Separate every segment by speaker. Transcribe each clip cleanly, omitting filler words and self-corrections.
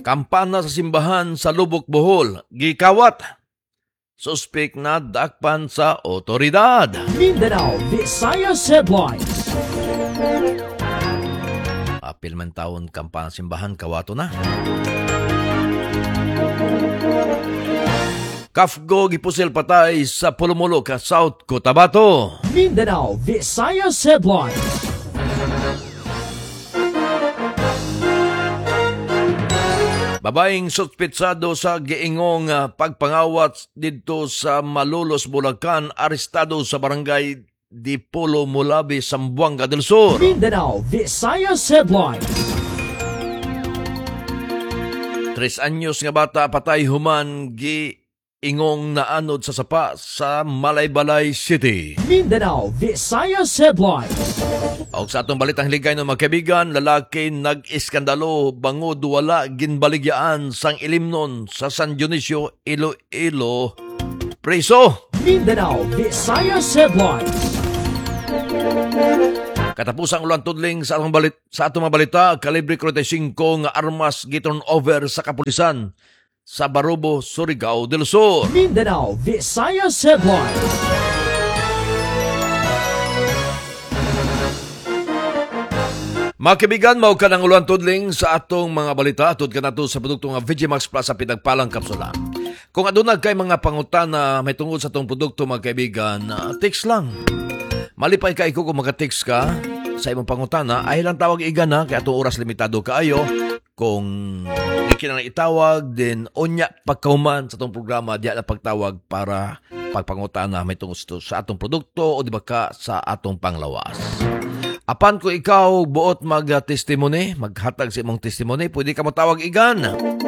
Speaker 1: Kampana sa simbahan sa Lubok, Bohol, gikawat. Suspek na dakpan sa otoridad.
Speaker 2: Mindanao Visayas Headlines.
Speaker 1: Apil man taon kampana sa simbahan, kawato na. Kafgo gipusil patay sa Pulumulo ka South Cotabato.
Speaker 2: Mindanao Visayas Headlines.
Speaker 1: Babaeng suspetsado sa giingong pagpangawat dito sa Malolos, Bulacan, arestado sa barangay Dipolo, Mulabi, Zamboanga del Sur.
Speaker 2: Mindanao Visayas Headlines.
Speaker 1: 3 anyos nga bata patay human giingong naanod sa sapa sa Malaybalay City.
Speaker 2: Mindanao Visayas Headlines.
Speaker 1: O sa atong balitang hiligay ng mga kaibigan, lalaki nag-iskandalo bangod wala ginbaligyaan sang ilimnon sa San Dionisio, Iloilo, preso.
Speaker 2: Mindanao Visayas Headlines.
Speaker 1: Katapusang ulan tudling sa atong mga balita, kalibre 45 nga armas giturn over sa kapulisan sa Barubo, Surigao del Sur.
Speaker 2: Mindanao Visayas Headlines.
Speaker 1: Mga kaibigan, mao ka ng ulan tudling sa atong mga balita. Atod ka na to sa produkto nga Vigimax Plus sa pinagpalang kapsula. Kung adunag kay mga pangutana may tungod sa atong produkto, mga kaibigan, text lang. Malipay ka iko kung maka-text ka sa imong pangutana, ay lang tawag igana kay atong oras limitado kaayo. Kung ikinang itawag, din onya pagkauman sa atong programa, diya na pagtawag para pagpangutana may tungod sa atong produkto o di ba ka sa atong panglawas. Apan ko ikaw buot mag-testimony, maghatag sa imong testimony, pwede ka matawag igan.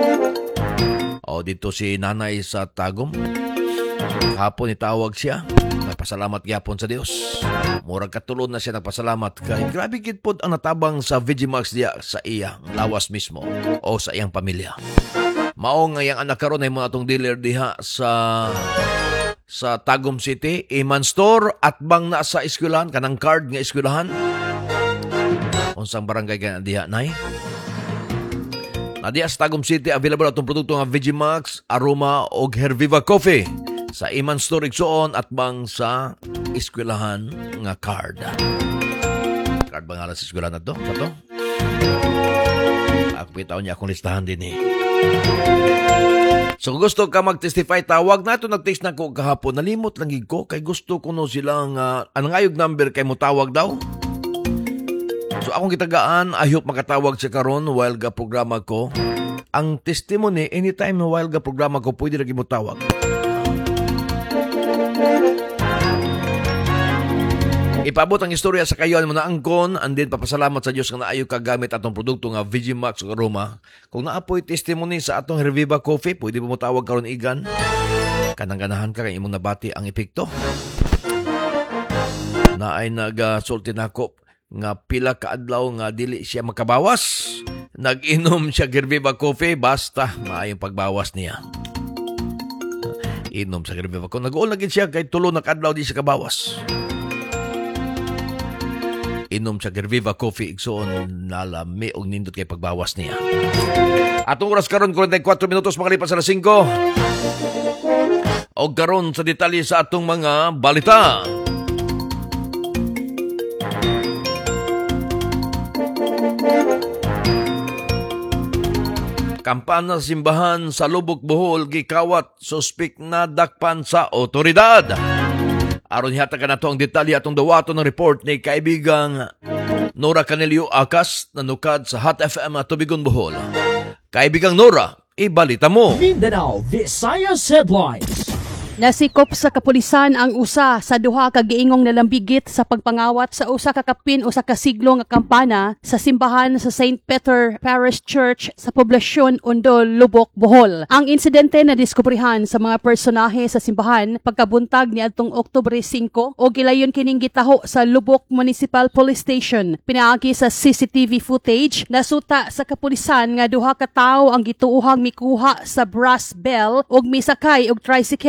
Speaker 1: O dito si nanay sa Tagum. Hapon itawag siya. Nagpasalamat gyapon sa Dios. Murag katulon na siya nagpasalamat kay grabe gid pod ang natabang sa Vigimax diya sa iyang lawas mismo o sa iyang pamilya. Mao nga yang anak karon ay mo atong dealer diha sa Tagum City, Iman Store at bang na sa eskwelahan kanang card nga eskwelahan. Unsang barangay ka diha nay? Nadiya sa Tagum City, available atong produkto nga Vigimax, Aroma o Herviva Coffee sa Iman Store Igsoon at bang sa eskwelahan nga card. Card ba nga sa eskwelahan na to? Sa to? Ako pitaw niya akong listahan din eh. So kung gusto ka mag-testify, tawag na ito. Nag-text na ko kahapon. Nalimot lang ko kay gusto ko no silang anangayog number kay mo tawag daw. So akong kitagaan, I hope makatawag siya karon while ga programa ko. Ang testimony, anytime while ga programa ko, pwede lagi mo tawag. Ipabot ang istorya sa kayo mo na angkon, and then papasalamat sa Diyos nga naayo kagamit atong produkto nga Vigimax o Aroma. Kung naapoy testimony sa atong Herviva Coffee, pwede mo tawag karon igan. Kanang-ganahan ka kay imong nabati ang epekto. Naay nag-sulti nako nga pila ka adlaw nga dili siya makabawas. Nag-inom siya Herviva Coffee basta maayong pagbawas niya. Inom sa Herviva Coffee. Nag-uol na gid siya kay tulo na kadlaw di siya kabawas. Inom siya Herviva Coffee igsoon nalami og nindot kay pagbawas niya. Atong oras karon 44 minutos makalipas sa 5. Og karon sa detalye sa atong mga balita. Kampana sa simbahan sa Lubok, Bohol, gikawat, suspek na dakpan sa otoridad. Aron hatagan nato ang detalye atong dawaton ng report ni kaibigang Nora Canelio Akas nanukad sa Hot FM at Tubigon, Bohol. Kaibigang Nora, ibalita mo.
Speaker 2: Mindanao Visayas Headlines.
Speaker 3: Nasikop sa kapulisan ang usa sa duha ka giingong nalambigit sa pagpangawat sa usa ka kapin o sa kasiglo nga kampana sa simbahan sa St. Peter Parish Church sa poblasyon Undol, Lubok, Bohol. Ang insidente na diskubrihan sa mga personahe sa simbahan pagkabuntag niadtong Oktubre 5 o gilayon kining gitaho sa Lubok Municipal Police Station. Pinaagi sa CCTV footage, nasuta sa kapulisan nga duha ka tawo ang gituohang mikuha sa brass bell ug misakay og tricycle.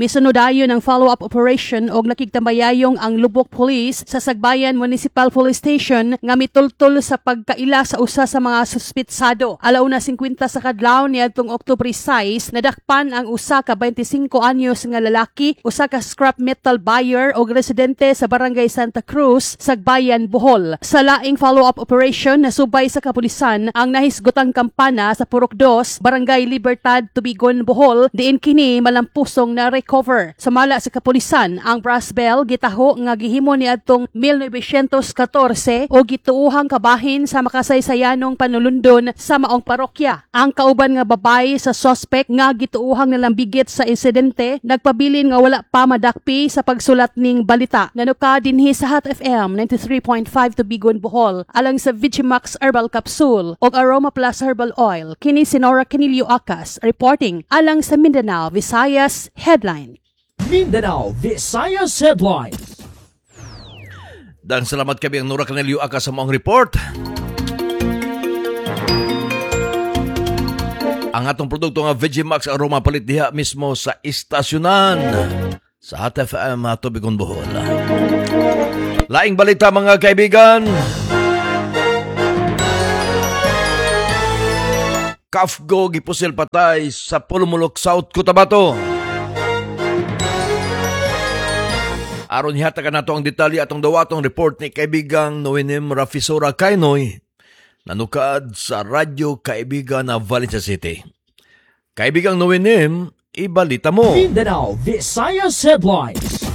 Speaker 3: Misunodayon ang follow-up operation og nakigtambayayong ang Lubok Police sa Sagbayan Municipal Police Station nga mitultol sa pagkaila sa usa sa mga suspitsado. Alauna 50 sa kadlaw niadtong Oktubre 6, nadakpan ang usa ka 25 anyos nga lalaki, usa ka scrap metal buyer og residente sa Barangay Santa Cruz, Sagbayan, Bohol. Sa laing follow-up operation nasubay sa kapulisan ang nahisgotang kampana sa Purok 2, Barangay Libertad, Tubigon, Bohol, diin kini malampusong na recover. Sumala sa kapulisan, ang brass bell gitaho nga gihimo niadtong 1914 o gituuhang kabahin sa makasaysayanong panulundon sa maong parokya. Ang kauban nga babay sa suspect nga gituuhang nalambigit sa insidente nagpabilin nga wala pa madakpi sa pagsulat ning balita. Nanuka dinhi sa Hot FM 93.5 Tubigon, Bohol alang sa Vigimax Herbal Capsule o Aroma Plus Herbal Oil. Kini si Nora Canilio Acas reporting alang sa Mindanao, Visayas Headline.
Speaker 2: Mindanao Visayas Headlines.
Speaker 1: Dan salamat kami ang Nora Canelio Acas sa mong report. Ang atong produkto nga Vigimax Aroma palit diha mismo sa istasyonan sa Hot FM Tubigon, Bohol. Laing balita mga kaibigan. Kafgo gipusil patay sa Pulumulok, South Cotabato. Aron hihatagan nato ang detalye atong dawatong report ni kaibigang Noenem Rafisora Kainoy nanukad sa Radyo Kaibigan na Valencia City. Kaibigang Noenem, ibalita mo.
Speaker 2: Mindanao Visayas Headlines.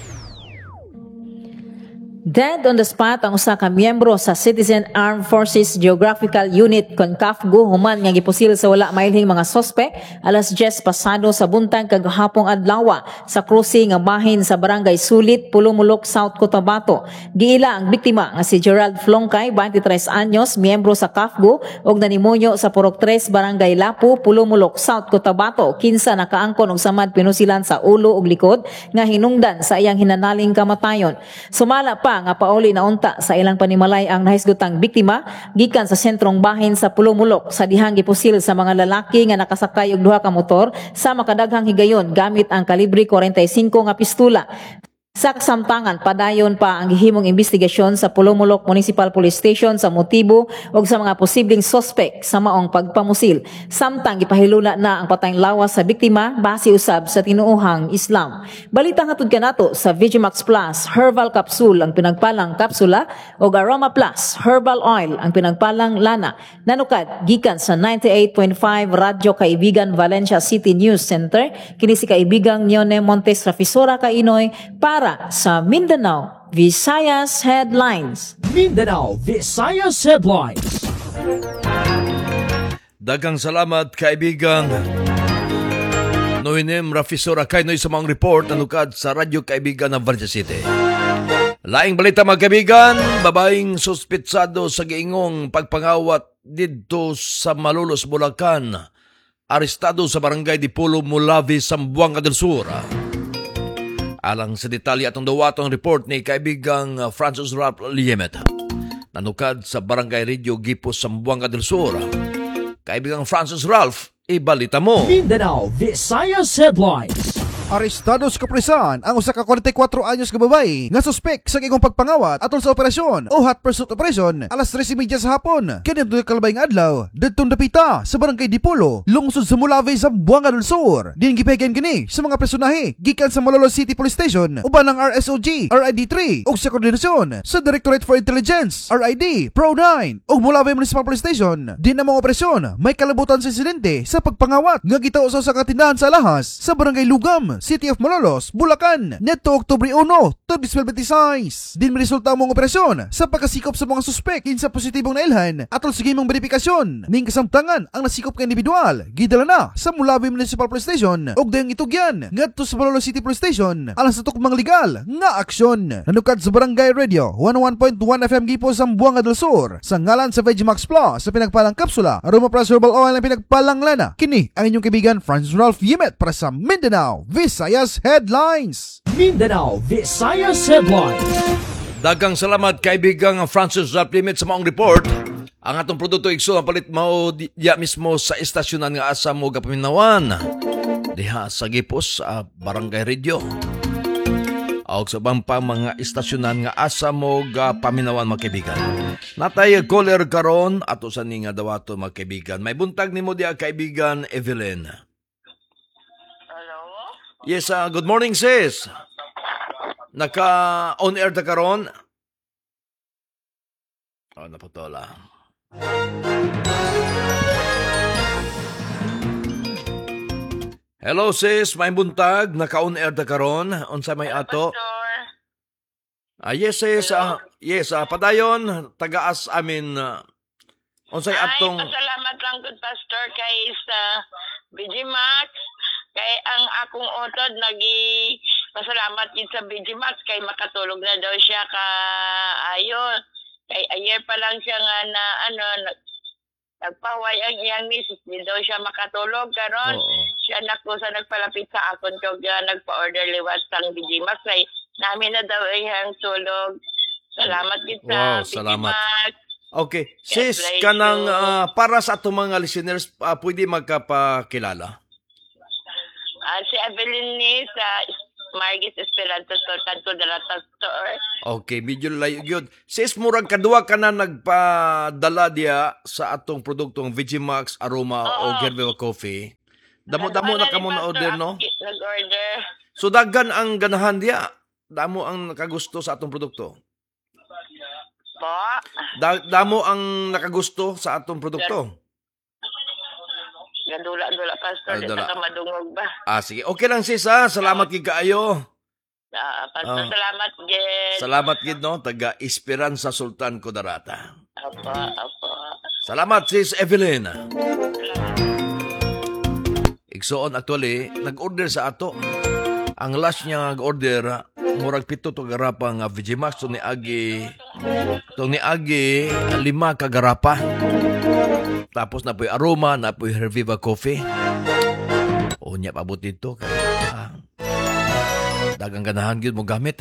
Speaker 4: Dead on the spot ang usa ka miyembro sa Citizen Armed Forces Geographical Unit CONCAFGO human nga gipusil sa wala mailhing mga sospek alas 10 pasado sa buntag kagahapong adlaw sa cruising nga bahin sa Barangay Sulit, Pulumulok, South Cotabato. Giila ang biktima nga si Gerald Flongkay, 23 anyos, miyembro sa CAFGO ug nanimonyo sa Purok 3, Barangay Lapu, Pulumulok, South Cotabato. Kinsa nakaangkon og samad pinusilan sa ulo ug likod nga hinungdan sa iyang hinanaling kamatayon. Sumala pa nga pauli na unta sa ilang panimalay ang nahisgotang biktima gikan sa sentrong bahin sa Pulumulok sa dihang gipusil sa mga lalaki nga nakasakay og duha ka motor sa makadaghang higayon gamit ang kalibre 45 nga pistola. Sa kasamtangan, padayon pa ang gihimong investigasyon sa Pulumulok Municipal Police Station sa motibo o sa mga posibleng suspect sa maong pagpamusil. Samtang gipahilula na ang patayng lawas sa biktima base usab sa tinuohang Islam. Balita hatod kanato sa Vigimax Plus Herbal Capsule ang pinagpalang kapsula o Aroma Plus Herbal Oil ang pinagpalang lana. Nanukad gikan sa 98.5 Radyo Kaibigan Valencia City News Center kini si kaibigang Nione Montes Rafisora Kainoy para sa Mindanao Visayas Headlines.
Speaker 2: Mindanao Visayas Headlines.
Speaker 1: Daghang salamat kaibigang Noenem Rafisora Kainoy sa mga report nanukad sa Radyo Kaibigan ng Valencia City. Laing balita mga kaibigan, babaeng suspitsado sa giingong pagpangawat didto sa Malolos, Bulacan, arestado sa Barangay Dipolo, Mulavi, Zamboanga del Sur. Alang sa detalye atong dawatong report ni kaibigang Francis Ralph Liemet nanukad sa Barangay Radio Gipos, Zamboanga del Sur. Kaibigang Francis Ralph, ibalita mo.
Speaker 2: Mindanao Visayas Headlines.
Speaker 5: Arestado sa kapulisan ang usa ka 44 anyos nga babae nga suspek sa gigong pagpangawat atol sa operasyon o hot pursuit operation alas 3:30 sa hapon. Kini adto kalabay nga adlaw didtong dapita sa Barangay Dipolo, lungsod sa Mulavi, Zamboanga del Sur. Din gipahigan kini sa mga personahe gikan sa Malolos City Police Station uban ng RSOG, RID3 ug sa koordinasyon sa Directorate for Intelligence, RID, Pro9 ug Mulavi Municipal Police Station. Din na mga operasyon may kalabutan sa insidente sa pagpangawat nga gitao sa katindahan sa Alahas sa Barangay Lugam, City of Malolos, Bulacan, neto Oktubre 1, 2026. Din may resulta mong operasyon sa pagkasikop sa mga suspek kinsa positibong nailhan atol sa gimong verifikasyon. Ning kasamtangan ang nasikop nga individual gidala na sa Mulavi Municipal Police Station ug dayang itugyan ngadto sa Malolos City Police Station alang sa tukmang legal nga aksyon. Nanukad sa Barangay Radio 101.1 FM Gipos, Zamboanga del Sur sa ngalan sa Vigimax Plus sa pinagpalang kapsula Aroma Plus Herbal Oil ang pinagpalang lana. Kini ang inyong kaibigan Francis Ralph Yemet para sa Mindanao Visayas Headlines.
Speaker 2: Mindanao Visayas Headlines.
Speaker 1: Daghang salamat kaibigang Francis Ralph Limit sa maong report. Ang atong produkto igso ang palit mao diya mismo sa istasyonan nga asa mo gapaminawan. diha sa Gipos sa Barangay Radio. O sa bang pa mga istasyonan nga asa mo paminawan mga kaibigan. Natay caller karon ato sa ni nga dawato mga kaibigan. May buntag nimo diha kaibigan Evelyn.
Speaker 6: Hello?
Speaker 1: Yes, good morning sis. Naka on air ta karon. Naputola. Hello sis, may buntag, naka-on air ta karon. Unsa may ato?
Speaker 6: Pastor.
Speaker 1: Yes sis, yes, padayon tagaas amin unsay atong
Speaker 6: Pasalamat lang good pastor kay sa BGMax. Kay ang akong utod pasalamat din sa BGMax kay makatulog na daw siya ka ayo. Kay ayer pa lang siya nga na nagpaway ang iyang misis, di daw siya makatulog karon.
Speaker 1: Oo.
Speaker 6: Siya sa nagpalapit sa akon kog nagpa-order liwat sang BGMax kay namin na daw iyang tulog. Salamat gid sa
Speaker 1: Wow, salamat.
Speaker 6: BGMax.
Speaker 1: Okay,
Speaker 6: Yes,
Speaker 1: sis
Speaker 6: bless
Speaker 1: kanang
Speaker 6: you.
Speaker 1: para sa atong mga listeners pwede magkapakilala.
Speaker 6: Si Evelyn ni sa Margis Esperanza Kanto de la Store.
Speaker 1: Okay, medyo layo gyud. Sis murag kadua ka na nagpadala diya sa atong produktong Vegimax Aroma o Gerber Coffee. Damo-damo na kamo na order no?
Speaker 6: Nag-order.
Speaker 1: So daghan ang ganahan diya. Damo ang nakagusto sa atong produkto.
Speaker 6: Po.
Speaker 1: Damo ang nakagusto sa atong produkto.
Speaker 6: Gadula-dula pastor. Di
Speaker 1: Dula.
Speaker 6: ka madungog ba?
Speaker 1: Sige. Okay lang sis ha. Salamat gid kaayo.
Speaker 6: Pastor, salamat gid.
Speaker 1: Salamat gid no. Taga Esperanza Sultan Kudarata.
Speaker 6: Apo.
Speaker 1: Salamat sis Evelyn. Igsoon actually, nag-order sa ato. Ang last niya nag-order, murag 7 to garapa nga Vegimax to ni Agi 5 kagarapa. Tapos na po'y Aroma, na po'y Herviva Coffee. O niya pabot dito. Dagang ganahan yun mo gamit.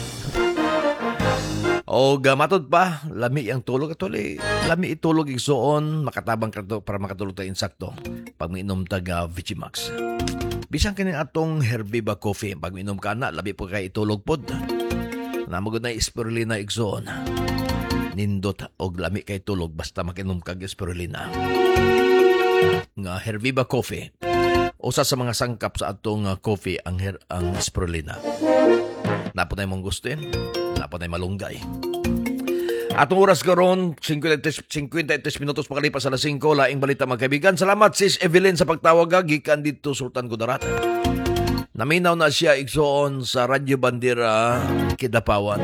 Speaker 1: O gamatod pa, lami ang tulog. Actually, lami itulog igsoon, makatabang ka to para makatulog tayo insakto. Pag miinom taga Vegimax. Bisang kanin atong Herviva Coffee. Pag miinom ka na, labi po kay itulog pod. Namagod na spirulina igsoon. Nindot og lami kay tulog basta makinom kag spirulina. Nga Herviva Coffee. Usa sa mga sangkap sa atong coffee ang spirulina. Napunay mong gustuin, napunay malunggay. Atong oras karon 53 minutos pakalipas sa 5 laing balita mga kaibigan. Salamat sis Evelyn sa pagtawag gikan dito Sultan Kudarata. Naminaw na siya igsoon sa Radyo Bandera Kidapawan.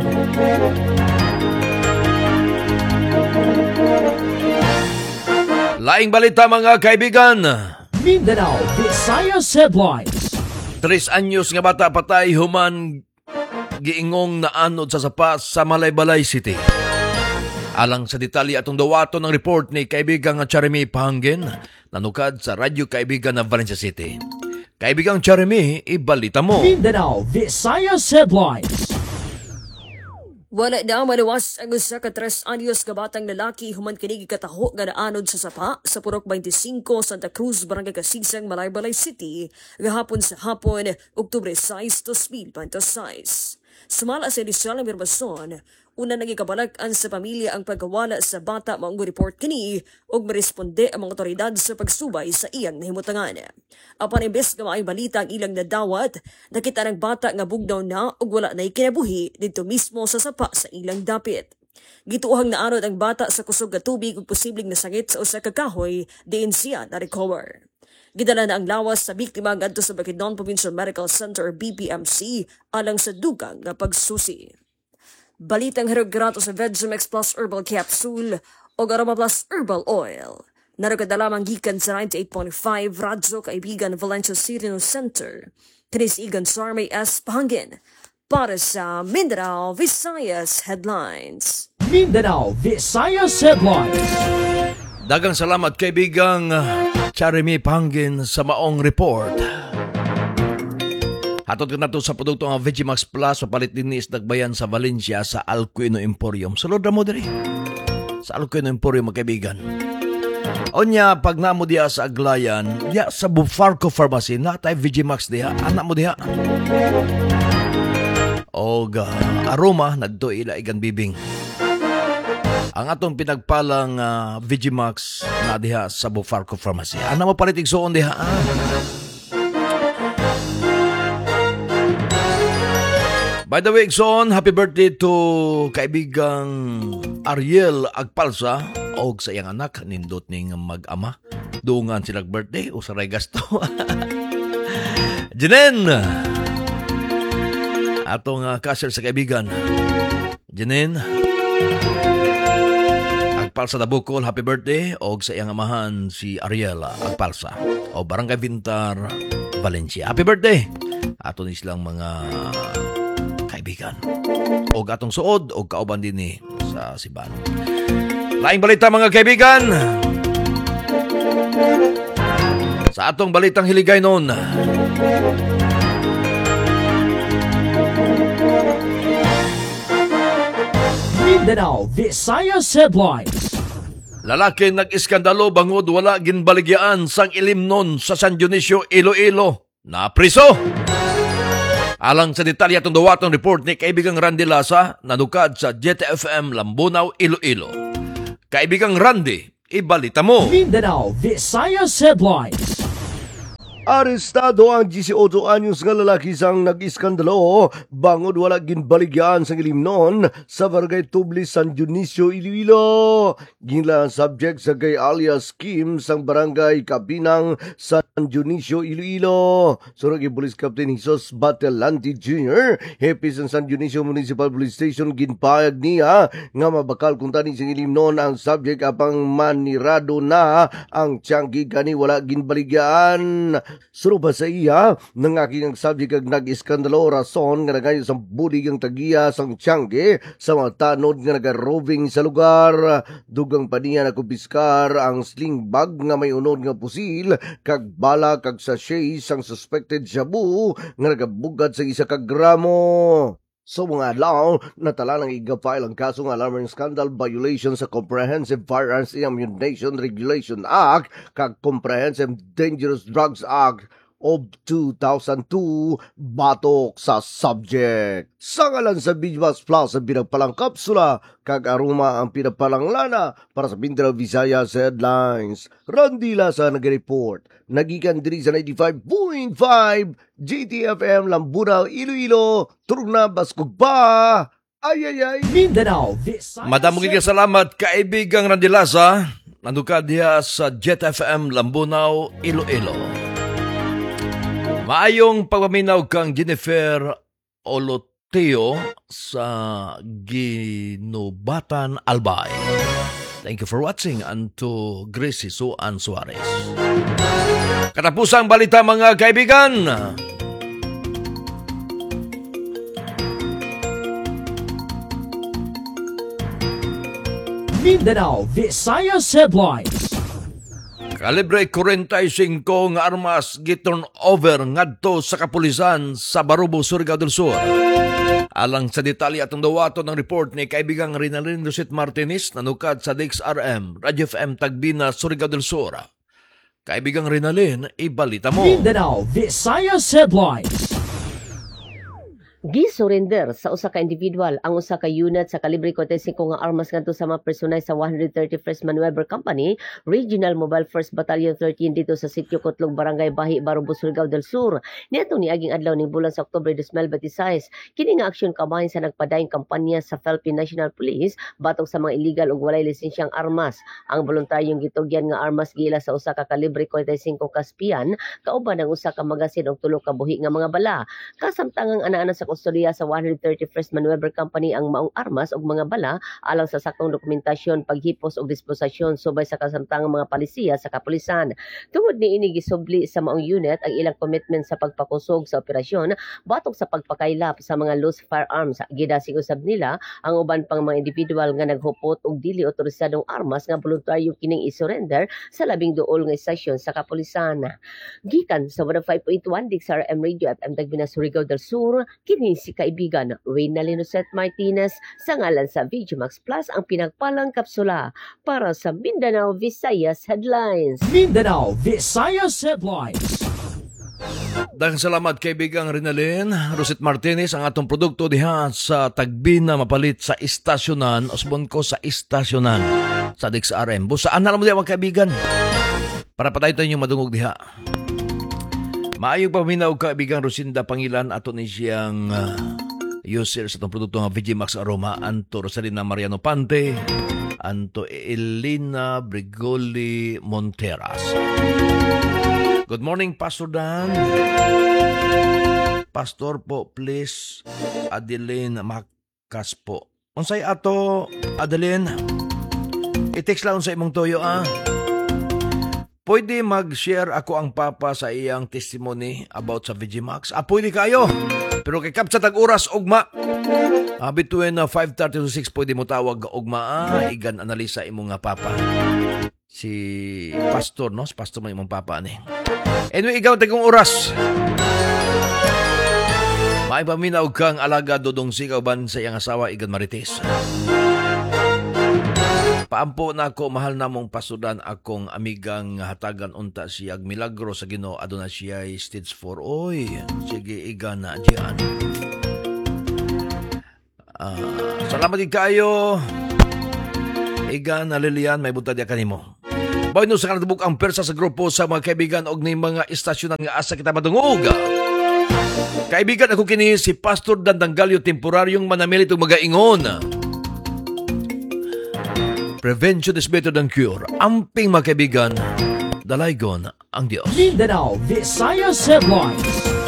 Speaker 1: Laing balita mga kaibigan.
Speaker 2: Mindanao Visayas Headlines.
Speaker 1: 3 anyos nga bata patay human giingong naanod sa sapa sa Malaybalay City. Alang sa detalye atong dawato ng report ni kaibigang Jeremy Pahangin nanukad sa radyo kaibigan na Valencia City. Kaibigang Jeremy, ibalita mo.
Speaker 2: Mindanao Visayas Headlines.
Speaker 7: Wala na manawas ang usa ka 3 anyos nga batang lalaki human kini gikataho nga naanod sa sapa sa Purok 25 Santa Cruz, Barangay Kasigsang, Malaybalay City gahapon sa hapon, Oktubre 6, 2026. Sumala sa inisyal na mirbason, una nagikabalak-an sa pamilya ang pagkawala sa bata maong report kini ug maresponde ang mga otoridad sa pagsubay sa iyang nahimutangan. Apan imbes nga maay balita ang ilang nadawat, nakita ng bata nga bugnaw na ug wala na ikinabuhi dito mismo sa sapa sa ilang dapit. Gituohang naanod ang bata sa kusog nga tubig ug posibleng nasangit sa usa ka kahoy diin siya na-recover. Gidala na ang lawas sa biktima ngadto sa Bukidnon Provincial Medical Center or BPMC alang sa dugang nga pagsusi. Balitang herog-grato sa Vegimax Plus Herbal Capsule o Aroma Plus Herbal Oil. Naragadalamang gikan sa 98.5 Radyo Kaibigan Valencia City Center. Kinis Igan Sarmay S. Pahangin para sa Mindanao Visayas Headlines.
Speaker 2: Mindanao Visayas Headlines.
Speaker 1: Dagang salamat kaibigang Jeremy Pahangin sa maong report. Hatod ka na to sa produkto ng Vegimax Plus papalit din ni Isdagbayan sa Valencia sa Alcuino Emporium. Sulod na mo diri sa Alcuino Emporium mga kaibigan. Onya, pag namo diha sa Aglayan, diha sa Bufarco Pharmacy, na tayo VGMax diha, anak mo diha. O aroma, nagto ila igan bibing. Ang atong pinagpalang VGMax na diha sa Bufarco Pharmacy. Anak mo palitig soon diha. By the way, Igsoon, happy birthday to kaibigang Ariel Agpalsa o sa iyang anak, nindot ning mag-ama. Duungan silang birthday o sa gasto. Jenen! Atong kasir sa kaibigan. Jenen, Agpalsa na Bukol, happy birthday o sa iyang amahan si Ariel Agpalsa o Barangay Vintar, Valencia. Happy birthday! Ato ni silang mga kaibigan. O atong suod o kauban din ni sa Siban. Laing balita mga kaibigan. Sa atong balitang hiligay noon.
Speaker 2: Mindanao Visayas Headlines.
Speaker 1: Lalaki nag-iskandalo bangod wala ginbaligyaan sang ilimnon sa San Dionisio, Iloilo. Na priso. Alang sa detalye atong dawatong report ni kaibigang Randy Lasa, nanukad sa JTFM Lambunaw, Iloilo. Kaibigang Randy, ibalita mo.
Speaker 2: Mindanao Visayas Headlines.
Speaker 8: Arestado ang 18 anyos nga lalaki sang nag-iskandalo bangod wala ginbaligyan sa ilimnon sa Barangay Tubli, San Dionisio, Iloilo. Ginla ang subject sa gay alias scheme sang Barangay Kabinang, San Dionisio, Iloilo. Surag Police Captain Jesus Batelanti Jr., hepe sa San Dionisio Municipal Police Station, ginpayag niya nga mabakal kung tani sang ilimnon ang subject apang manirado na ang tiyanggi kani wala ginbaligyan. Suruba sa iya, nang aking ang subject kag nag-iskandalo rason nga nagayon sa budig ang tagiya sang tiyangge sa mga tanod nga nag-roving sa lugar. Dugang pa niya nakupiskar ang sling bag nga may unod nga pusil kag bala kag sachet sang suspected shabu nga nagabugad sa isa ka gramo. So mga adlaw, natala ng igapile ang kaso ng alarming scandal violation sa Comprehensive Firearms Ammunition Regulation Act kag Comprehensive Dangerous Drugs Act of 2002 batok sa subject. Sa ngalan sa Bijmas Plus ang pinagpalang kapsula kag aruma ang pinagpalang lana para sa Mindanao Visayas Headlines. Randy Lasa nag-report. Nagikan diri sa 95.5 GTFM Lambunaw, Iloilo. Turog na baskog pa. Ay.
Speaker 2: Mindanao Visayas.
Speaker 1: Madamong salamat kaibigang Randy Lasa. Nanukad diha sa JTFM Lambunaw, Iloilo. Maayong pagpaminaw kang Jennifer Oloteo sa Ginubatan, Albay. Thank you for watching and to Gracie Suan Suarez. Katapusang balita mga kaibigan.
Speaker 2: Mindanao Visayas Headlines.
Speaker 1: Kalibre 45 nga armas giturn over ngadto sa kapulisan sa Barubo, Surigao del Sur. Alang sa detalye atong dawaton ng report ni kaibigang Rinalyn Lucet Martinez nanukad sa DXRM, Radyo FM Tagbina, Surigao del Sur. Kaibigang Rinalyn, ibalita mo.
Speaker 2: Mindanao Visayas Headlines.
Speaker 9: Gisurrender sa usa ka individual ang usa ka unit sa kalibre 45 nga armas ngadto sa mga personay sa 131st Maneuver Company, Regional Mobile 1st Battalion 13 dito sa Sitio Kotlog, Barangay Bahi, Barubo, Surigao del Sur. Niadtong niaging adlaw ning bulan sa Oktubre 2026, kini nga aksyon kabahin sa nagpadayong kampanya sa Philippine National Police batok sa mga illegal ug walay lisensyang armas. Ang voluntaryong gitugyan nga armas giila sa usa ka kalibre 45 kaspian, kauban ang usa ka magasin ug tulo ka buhi nga mga bala. Kasamtangang anaa sa kustodiya sa 131st Maneuver Company ang maong armas ug mga bala alang sa saktong dokumentasyon, paghipos ug disposisyon subay sa kasamtangang mga palisiya sa kapulisan. Tungod niini gisubli sa maong unit ang ilang commitment sa pagpakusog sa operasyon batok sa pagpakaylap sa mga loose firearms. Gidasig usab nila ang uban pang mga individual nga naghupot og dili otorisadong armas nga voluntaryo kining isurrender sa labing duol nga istasyon sa kapulisan. Gikan sa 105.1 DXRM Radio FM Tagbina, Surigao del Sur, kini Kini si kaibigan Reyna Linuset Martinez sa ngalan sa VGMax Plus ang pinagpalang kapsula para sa Mindanao Visayas Headlines.
Speaker 2: Mindanao Visayas Headlines.
Speaker 1: Daghang salamat kaibigang Rinalyn Roset Martinez. Ang atong produkto diha sa Tagbina mapalit sa istasyonan, usbon ko sa istasyonan sa DXRM. Busaan na lang mo diha mga kaibigan para patay tayo yung madungog diha. Maayong paminaw kaibigang Rosinda Pangilan ato ni siyang user sa itong produkto ng VGMax Aroma. Anto Rosalina Mariano Pante, Anto Elena Brigoli Monteras. Good morning, Pastor Dan. Pastor po, please, Adeline Makas po. Unsay ato, Adeline? I-text lang sa imong toyo, Pwede mag-share ako ang papa sa iyang testimony about sa VGMax. Pwede kayo. Pero kay kapsa tag-oras, ugma. Between 5:30 to 6, pwede mo tawag ugma. Igan analisa imong papa. Si Pastor, no? Si Pastor mo imong papa ni. Anyway, ikaw tagong oras. May paminaw kang alaga dodong sikauban sa iyang asawa, Igan Marites. Paampo na ako, mahal na mong pasudan akong amigang hatagan unta siyag milagro sa Ginoo aduna siya stage 4. Oy, sige Igan na diyan. Salamat din kayo. Igan na Lilian, may buntad ya kanimo. Bawi no sa kanatubok ang persa sa grupo sa mga kaibigan og ni mga istasyonan nga asa kita madungog. Kaibigan ako kini si Pastor Dandanggalyo, temporaryong manamilit og magaingon. Prevention is better than cure. Amping mga kaibigan, dalaygon ang Diyos.
Speaker 2: Mindanao Visayas Headlines.